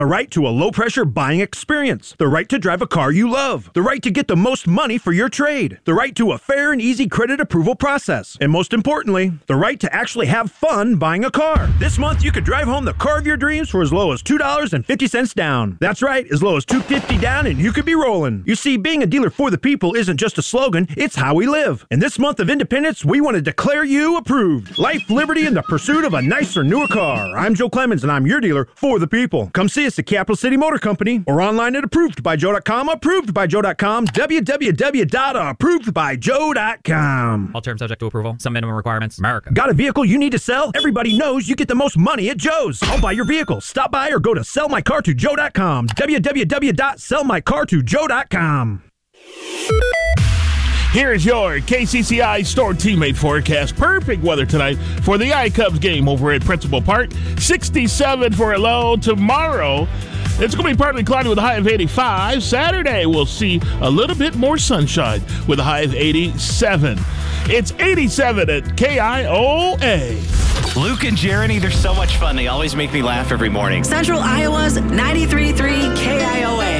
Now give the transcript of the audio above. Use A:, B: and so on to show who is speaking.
A: A right to a low-pressure buying experience. The right to drive a car you love. The right to get the most money for your trade. The right to a fair and easy credit approval process. And most importantly, the right to actually have fun buying a car. This month, you could drive home the car of your dreams for as low as $2.50 down. That's right, as low as $2.50 down and you could be rolling. You see, being a dealer for the people isn't just a slogan, it's how we live. And this month of independence, we want to declare you approved. Life, liberty, and the pursuit of a nicer, newer car. I'm Joe Clemens, and I'm your dealer for the people. Come see us at Capital City Motor Company or online at approvedbyjoe.com, approvedbyjoe.com, www.approvedbyjoe.com.
B: All terms subject to approval. Some minimum requirements. America.
A: Got a vehicle you need to sell? Everybody knows you get the most money at Joe's. I'll buy your vehicle. Stop by or go to sellmycar2joe.com, www.sellmycar2joe.com.
C: Here is your KCCI store teammate forecast. Perfect weather tonight for the iCubs game over at Principal Park. 67 for a low. Tomorrow, it's going to be partly cloudy with a high of 85. Saturday, we'll see a little bit more sunshine with a high of 87. It's 87 at KIOA.
D: Luke and Jeremy, they're so much fun. They always make me laugh every morning.
E: Central Iowa's 93.3 KIOA.